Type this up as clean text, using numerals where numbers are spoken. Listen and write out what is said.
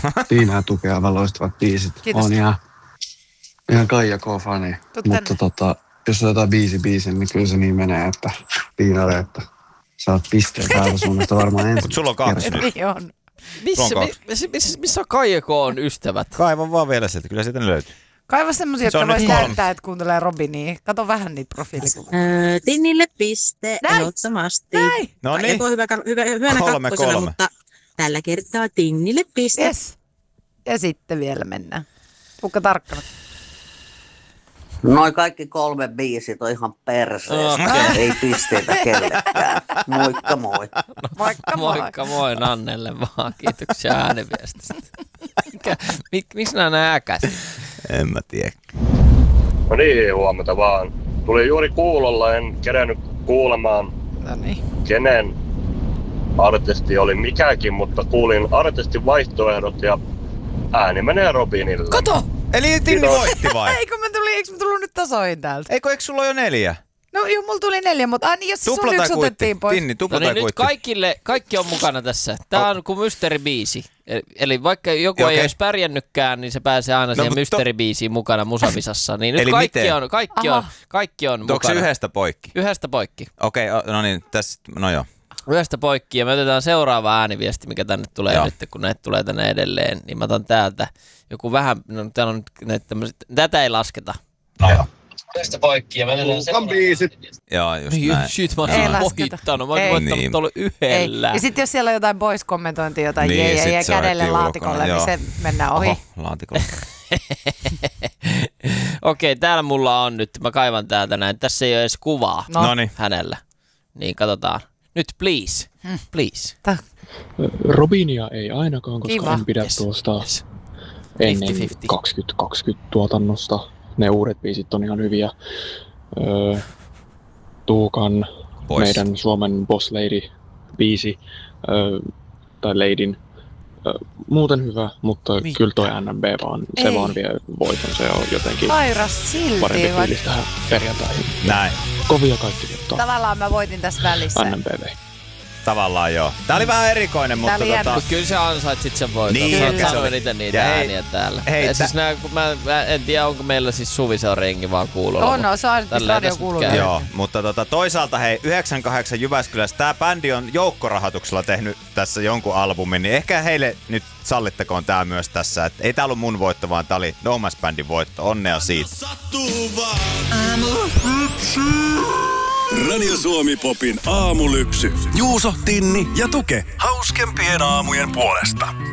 Tiinaa tukeava loistavat biisit. Kiitos. On ihan Kaija K-fani. Mutta jos on jotain biisin, niin kyllä se niin menee, että Tiinalle, että saat pisteen täältä suunnasta varmaan ensin. Mutta sulla on 2 nyt. Niin on. Missä Kaija K on ystävät? Kaiva vaan vielä sieltä, kyllä sieltä ne löytyy. Kaiva semmosia, jotka vois näyttää, että kuuntelee Robinia. Kato vähän niitä profiilikuvia. Tinnille piste, ehdottomasti. Näin. No niin. Hyvänä 3, kakkosena, mutta tällä kertaa Tinnille piste. Yes. Ja sitten vielä mennään. Pukka tarkkana. Noi kaikki 3 biisit on ihan perseestä. Ei pisteitä kellekään. Moikka moi. Moikka moi Nannelle vaan. Kiitoksia ääniviestistä. Miksi nää äkäsi? En mä tiedä. No niin, huomenta vaan. Tuli juuri kuulolla, en kerännyt kuulemaan kenen artisti oli mikäkin, mutta kuulin artistin vaihtoehdot ja ääni menee Robinille. Kato! Eli Tinni voitti vai? Eikö mä tullut nyt tasoihin täältä? Eikö sulla ole jo 4? No joo, mulla tuli 4, mutta jos se sun yksi otettiin pois. Tinni, tupla tai kuitti. Nyt kaikki on mukana tässä. Tää on kuin mysteeribiisi. Eli vaikka joku ei olisi pärjännytkään, niin se pääsee aina siihen mysteeribiisiin mukana musavisassa. Niin nyt kaikki on mukana. Onko se yhdestä poikki? Yhdestä poikki. Okei, no niin, tässä, no joo. Yhdestä poikki ja me otetaan seuraava ääniviesti, mikä tänne tulee nyt, kun näitä tulee tänne edelleen. Niin mä otan täältä joku vähän, no täällä on nyt tämmöiset, tätä ei lasketa. No joo. Yhdestä poikki ja me otetaan seuraava ääniviesti. Joo, just näin. Shit, mä oon ohittanut. Mä oon voittanut ollut yhdellä. Ja sitten jos siellä on jotain boys-kommentointia, jotain jee kädelle laatikolle, niin se mennään ohi. Oho, laatikolle. Okei, täällä mulla on nyt, mä kaivan täältä näin. Tässä ei ole edes kuvaa hänellä. Niin katsotaan. Nyt please. Robinia ei ainakaan, koska en pidä tuosta ennen 2020 tuotannosta. Ne uudet biisit on ihan hyviä. Tuukan, meidän Suomen Boss Lady-biisi, tai Ladyn, muuten hyvä, mutta kyllä toi NMB vaan, se vaan vie voiton. Se on jotenkin parempi fiilis tähän perjantaihin. Näin. Kovia kaikki juttua. Tavallaan mä voitin tässä välissä. NMBV. Tavallaan joo. Tää oli vähän erikoinen, mutta kyllä sä ansaitsit sen voiton. Niin, sä sanoit itse niitä ääniä täällä. Hei, siis mä en tiedä, onko meillä siis Suviseura-renki vaan kuulolla. On, se on aina radio kuulolla. Joo, mutta toisaalta hei, 98 Jyväskylässä tää bändi on joukkorahoituksella tehnyt tässä jonkun albumin, niin ehkä heille nyt sallittakoon tää myös tässä. Et ei tää ollut mun voitto, vaan tää oli Nomas-bändin voitto. Onnea siitä. Radio Suomi Popin aamulypsy. Juuso, Tinni ja Tuke. Hauskempien aamujen puolesta.